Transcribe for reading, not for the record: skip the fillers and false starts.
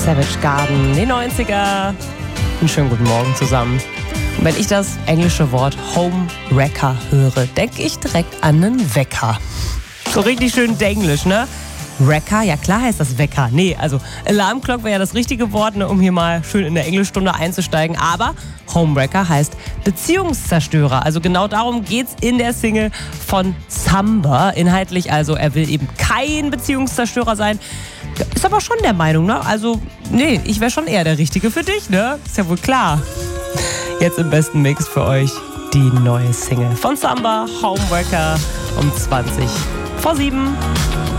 Savage Garden, die 90er. Einen schönen guten Morgen zusammen. Und wenn ich das englische Wort Homewrecker höre, denke ich direkt an einen Wecker. So richtig schön denglisch, ne? Wrecker, ja klar heißt das Wecker. Nee, also Alarmclock wäre ja das richtige Wort, ne, um hier mal schön in der Englischstunde einzusteigen. Aber Homewrecker heißt Beziehungszerstörer. Also genau darum geht's in der Single von Samba. Inhaltlich also, er will eben kein Beziehungszerstörer sein. Ist aber schon der Meinung, ne? Also, nee, ich wäre schon eher der Richtige für dich, ne? Ist ja wohl klar. Jetzt im besten Mix für euch die neue Single von Samba, Homewrecker, um 20 vor 7.